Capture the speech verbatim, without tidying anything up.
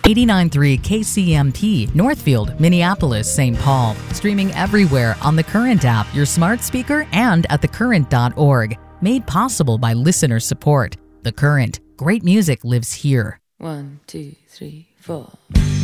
eighty-nine point three K C M P, Northfield, Minneapolis, Saint Paul. Streaming everywhere on the Current app, your smart speaker, and at the current dot org. Made possible by listener support. The Current. Great music lives here. One, two, three, four.